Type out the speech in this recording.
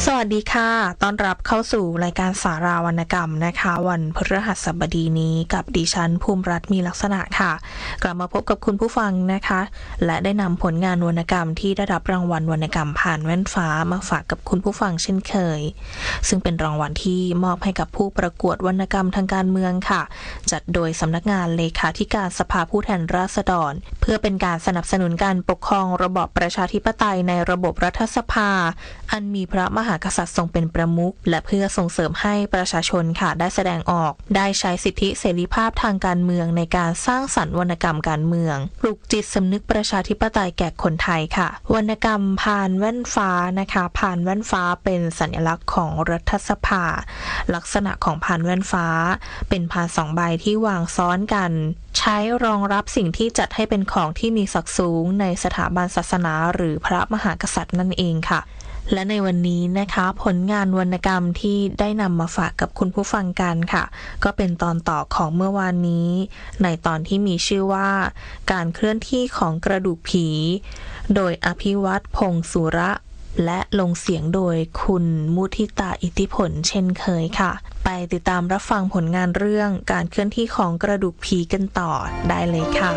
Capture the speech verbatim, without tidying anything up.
สวัสดีค่ะต้อนรับเข้าสู่รายการสาราวรรณกรรมนะคะวันพฤหัสบดีนี้กับดิฉันภูมิรัตน์มีลักษณะค่ะกลับมาพบกับคุณผู้ฟังนะคะและได้นำผลงานวรรณกรรมที่ได้รับรางวัลวรรณกรรมผ่านแว่นฟ้ามาฝากกับคุณผู้ฟังเช่นเคยซึ่งเป็นรางวัลที่มอบให้กับผู้ประกวดวรรณกรรมทางการเมืองค่ะจัดโดยสำนักงานเลขาธิการสภาผู้แทนราษฎรเพื่อเป็นการสนับสนุนการปกครองระบอบประชาธิปไตยในระบบรัฐสภาอันมีพระมหากษัตริย์ทรงเป็นประมุขและเพื่อส่งเสริมให้ประชาชนค่ะได้แสดงออกได้ใช้สิทธิเสรีภาพทางการเมืองในการสร้างสรรค์วรรณกรรมการเมืองปลุกจิตสำนึกประชาธิปไตยแก่คนไทยค่ะวรรณกรรมพานแว่นฟ้านะคะพานแว่นฟ้าเป็นสัญลักษณ์ของรัฐสภาลักษณะของพานแว่นฟ้าเป็นพานสองใบที่วางซ้อนกันใช้รองรับสิ่งที่จัดให้เป็นของที่มีศักดิ์สูงในสถาบันศาสนาหรือพระมหากษัตริย์นั่นเองค่ะและในวันนี้นะคะผลงานวรรณกรรมที่ได้นำมาฝากกับคุณผู้ฟังกันค่ะก็เป็นตอนต่อของเมื่อวานนี้ในตอนที่มีชื่อว่าการเคลื่อนที่ของกระดูกผีโดยอภิวัตพงษ์สุระและลงเสียงโดยคุณมุทิตาอิทธิผลเช่นเคยค่ะไปติดตามรับฟังผลงานเรื่องการเคลื่อนที่ของกระดูกผีกันต่อได้เลยค่ะ